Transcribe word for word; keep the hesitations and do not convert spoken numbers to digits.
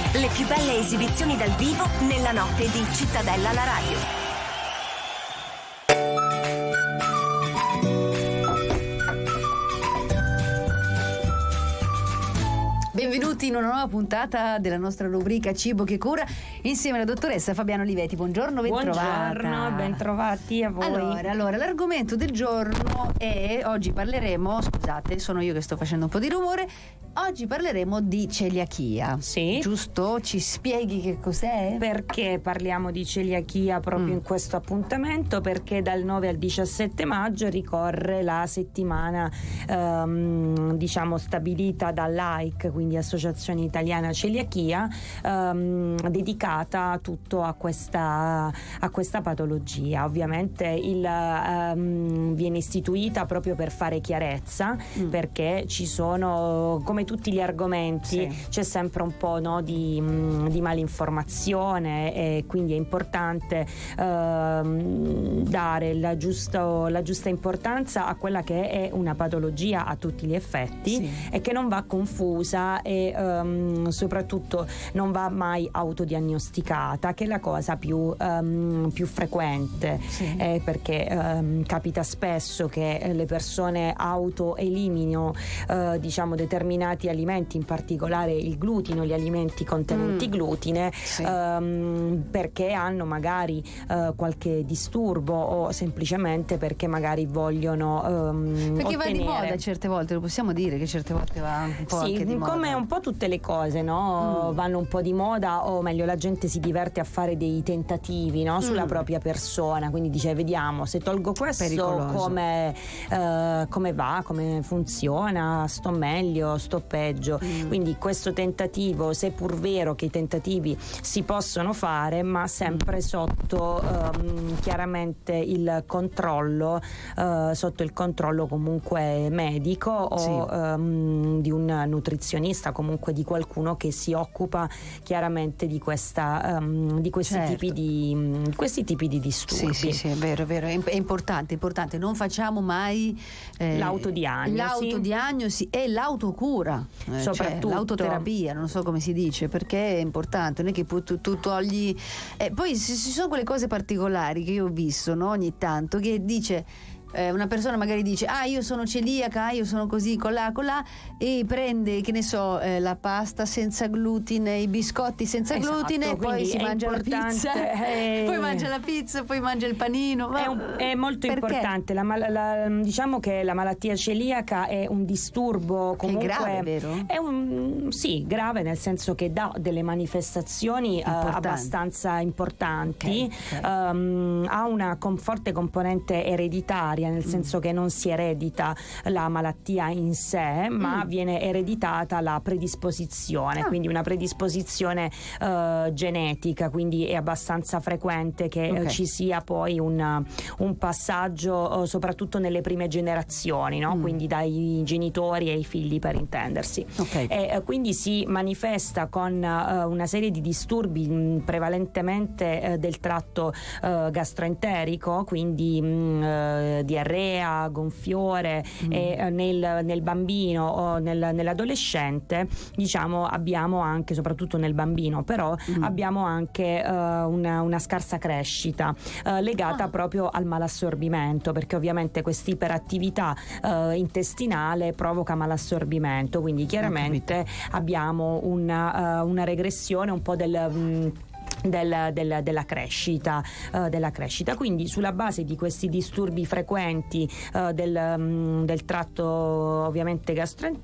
Le più belle esibizioni dal vivo nella notte di Cittadella la Radio. Benvenuti in una nuova puntata della nostra rubrica Cibo che cura insieme alla dottoressa Fabiana Olivetti. Buongiorno, bentrovata. Buongiorno, bentrovati a voi. Allora, allora, l'argomento del giorno è, oggi parleremo, scusate, sono io che sto facendo un po' di rumore, oggi parleremo di celiachia. Sì. Giusto? Ci spieghi che cos'è? Perché parliamo di celiachia proprio Mm. in questo appuntamento? Perché dal nove al diciassette maggio ricorre la settimana ehm, diciamo stabilita dall'A I C, quindi Associazione Italiana Celiachia, ehm, dedicata tutto a questa, a questa patologia. Ovviamente il, ehm, viene istituita proprio per fare chiarezza, Mm. perché ci sono, come tutti gli argomenti, Sì. c'è sempre un po', no, di, mh, di malinformazione, e quindi è importante ehm, dare la, giusto, la giusta importanza a quella che è una patologia a tutti gli effetti, Sì. e che non va confusa e ehm, soprattutto non va mai autodiagnosticata, che è la cosa più, ehm, più frequente. Sì. Eh, perché ehm, capita spesso che le persone autoeliminino eh, diciamo determinati alimenti, in particolare il glutine, gli alimenti contenenti Mm. glutine, Sì. ehm, perché hanno magari eh, qualche disturbo, o semplicemente perché magari vogliono ehm, Perché va di ottenere. moda certe volte, lo possiamo dire che certe volte va un po' Sì, anche di moda. come un po' tutte le cose, no? Mm. Vanno un po' di moda, o meglio la gente si diverte a fare dei tentativi, no? Sulla Mm. propria persona, quindi dice vediamo se tolgo questo Pericoloso. come, eh, come va, come funziona, sto meglio, sto peggio. Mm. Quindi questo tentativo, seppur vero che i tentativi si possono fare, ma sempre Mm. sotto ehm, chiaramente il controllo, eh, sotto il controllo comunque medico, o Sì. ehm, di un nutrizionista, comunque di qualcuno che si occupa chiaramente di questa ehm, di questi Certo. tipi di di questi tipi di disturbi. Sì, sì, sì, è vero, è vero, è è importante, è importante, non facciamo mai eh, L'autodiagnosi. l'autodiagnosi e l'autocura, eh, Soprattutto. cioè, l'autoterapia, non so come si dice, perché è importante, non è che pu- tu, tu togli, eh, poi ci ci sono quelle cose particolari che io ho visto, no, ogni tanto, che dice eh, una persona magari dice ah io sono celiaca, io sono così, colà, colà, e prende, che ne so, eh, la pasta senza glutine, i biscotti senza Esatto, glutine, poi quindi si è mangia la pizza, importante, eh, poi mangia la pizza, poi mangia il panino. Ma È, un- è molto perché? importante. La, mal- la- diciamo che la malattia celiaca è un disturbo Che è comunque grave, vero? È un sì, grave, nel senso che dà delle manifestazioni eh, Importanti. abbastanza importanti. Ok, ok. Ehm, ha una con- forte componente ereditaria, nel Mm. senso che non si eredita la malattia in sé, ma Mm. viene ereditata la predisposizione, Ah. quindi una predisposizione eh, genetica, quindi è abbastanza frequente che eh, Ok. ci sia poi un, un passaggio eh, soprattutto nelle prime generazioni, no? Mm. Quindi dai genitori ai figli, per intendersi. Ok. E eh, quindi si manifesta con eh, una serie di disturbi mh, prevalentemente eh, del tratto eh, gastroenterico, quindi mh, eh, diarrea, gonfiore, Mm. e eh, nel, nel bambino o nel- nell'adolescente, diciamo, abbiamo anche, soprattutto nel bambino, però Mm. abbiamo anche eh, una, una scarsa crescita eh, legata Ah. proprio al malassorbimento, perché ovviamente questa iperattività eh, intestinale provoca malassorbimento, quindi chiaramente abbiamo una, eh, una regressione un po' del mh, del- del- della crescita eh, della crescita. Quindi sulla base di questi disturbi frequenti eh, del, mh, del tratto ovviamente gastroenterico,